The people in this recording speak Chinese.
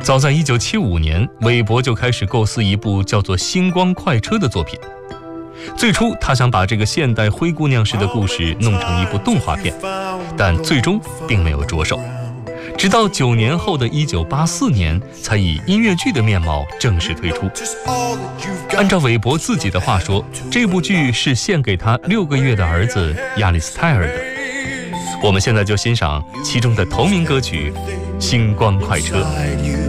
早在1975年，韦伯就开始构思一部叫做《星光快车》的作品。最初，他想把这个现代灰姑娘式的故事弄成一部动画片，但最终并没有着手。直到9年后的1984年，才以音乐剧的面貌正式推出。按照韦伯自己的话说，这部剧是献给他6个月的儿子亚历斯泰尔的。我们现在就欣赏其中的同名歌曲《星光快车》。